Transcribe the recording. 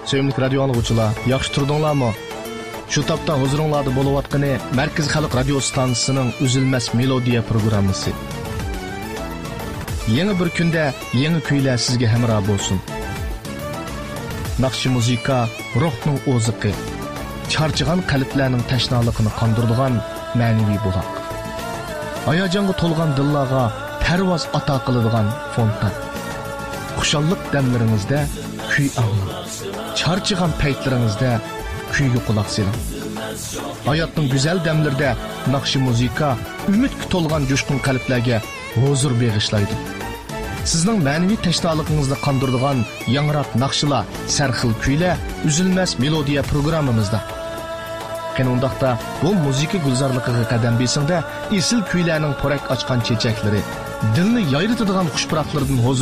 Sevimli radio anlıqçılar, yaxşı turdinglarmi? Şu tapda huzuringlarda bo'layotgani Markaz Xalq radio stansiyasining Uzilmas melodiya programmasi. Yangi bir kunda yangi kuylar sizga hamroh bo'lsin. Naqshi muzika ruhning o'ziqi, charchigan qalblarning tashnaligini qondiradigan ma'naviy buloq. Hayajonga to'lgan dillarga parvoz ato qiladigan fontan. Xushallik damlaringizda kuy anglang. Charchigan paytlaringizda kuyga quloq soling. Hayotning go'zal damlarida naqshi muzika umidga to'lgan jo'shqin qalblarga huzur bag'ishlaydi. Sizning ma'naviy tashnoligingizni qondiradigan yangroq naqshlar, sarxil kuylar Uzilmas melodiya programmamizda. Qanundaqda bu muzika gulzorligiga qadam besingda esil kuylarning porak ochgan chechaklari, dilni yayritadigan xushpuroqlardan huzur